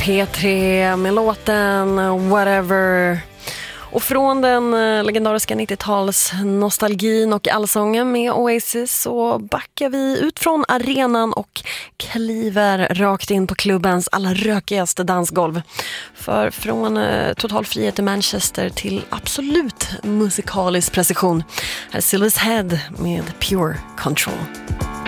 P3 med låten Whatever. Och från den legendariska 90-tals nostalgin och allsången med Oasis så backar vi ut från arenan och kliver rakt in på klubbens allra rökigaste dansgolv. För från total frihet i Manchester till absolut musikalisk precision. Här är Sylvia's Head med Pure Control.